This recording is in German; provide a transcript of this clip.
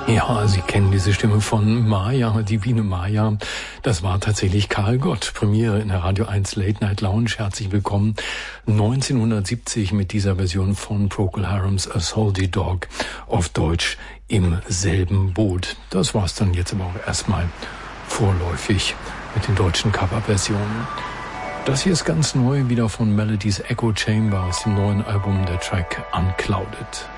Ja, Sie kennen diese Stimme von Maya, Divine Maya. Das war tatsächlich Karl Gott. Premiere in der Radio 1 Late Night Lounge. Herzlich willkommen. 1970 mit dieser Version von Procol Harums A Salty Dog. Auf Deutsch Im selben Boot. Das war's dann jetzt aber auch erstmal vorläufig mit den deutschen Coverversionen. Das hier ist ganz neu, wieder von Melodies Echo Chamber aus dem neuen Album, der Track Unclouded.